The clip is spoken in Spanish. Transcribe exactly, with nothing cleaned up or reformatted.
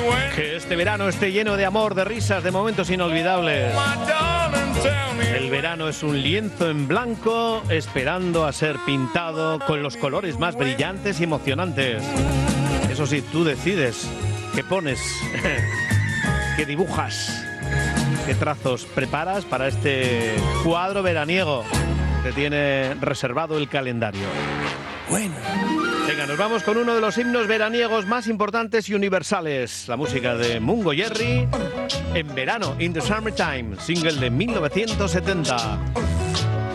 Que este verano esté lleno de amor, de risas, de momentos inolvidables. El verano es un lienzo en blanco esperando a ser pintado con los colores más brillantes y emocionantes. Eso sí, tú decides qué pones, qué dibujas, qué trazos preparas para este cuadro veraniego que tiene reservado el calendario. Bueno. Venga, nos vamos con uno de los himnos veraniegos más importantes y universales. La música de Mungo Jerry, En verano, In the Summertime, single de mil novecientos setenta.